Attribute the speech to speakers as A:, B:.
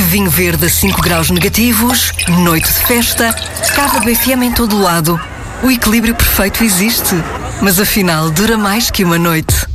A: vinho verde a 5 graus negativos, noite de festa, Cava BFM em todo lado. O equilíbrio perfeito existe, mas afinal dura mais que uma noite.